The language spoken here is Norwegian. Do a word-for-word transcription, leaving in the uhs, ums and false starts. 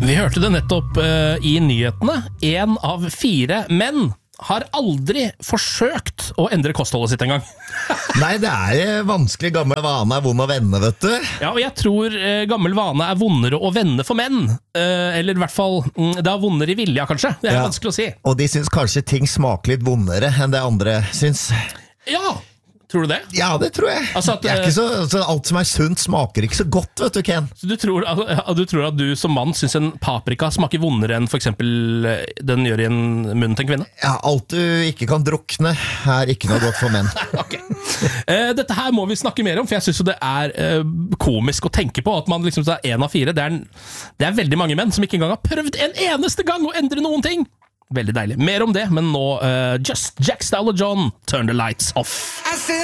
Vi hørte det nettopp uh, i nyhetene. En av fire menn har aldri forsøkt å endre kostholdet sitt en gang. Nei, det er vanskelig. Gammel vane er vond å vende, vet du. Ja, og jeg tror uh, gammel vane er vondere å vende for menn. Uh, eller i hvert fall, um, det er vondere i vilja, kanskje. Det er ja. vanskelig å si. Og de syns kanskje ting smaker litt vondere enn det andre syns. Ja, tror du det? Ja, det tror jeg. Altså at, jeg er ikke så, altså, alt som er sunt smaker ikke så godt, vet du, Ken. Så du tror, du tror at du som mann synes en paprika smaker vondere enn for eksempel den gjør i en munnen til en kvinne? Ja, alt du ikke kan drukne er ikke noe godt for menn. Ok. Uh, dette her må vi snakke mer om, for jeg synes jo det er uh, komisk å tenke på at man liksom er en av fire. Det er, en, det er veldig mange menn som ikke engang har prøvd en eneste gang å endre noen ting. Veldig deilig. Mer om det, men nå uh, Just Jack Style og John, Turn the Lights Off.